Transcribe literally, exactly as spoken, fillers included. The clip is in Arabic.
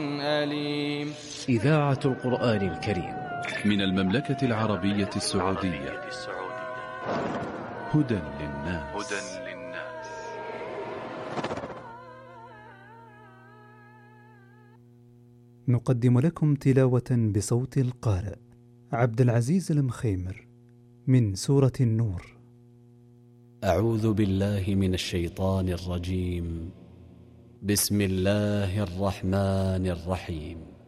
أليم. إذاعة القرآن الكريم من المملكة العربية السعودية. هدى للناس. نقدم لكم تلاوة بصوت القارئ عبد العزيز المخيمر من سورة النور. أعوذ بالله من الشيطان الرجيم. بسم الله الرحمن الرحيم.